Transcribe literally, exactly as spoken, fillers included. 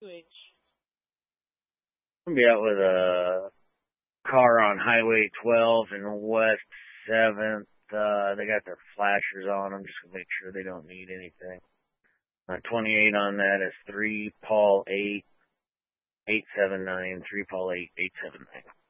I'll be out with a car on Highway twelve and West seventh. Uh, they got their flashers on them just to make sure they don't need anything. Uh, twenty-eight on that is three Paul eight eight seven nine, three Paul eight eight seven nine.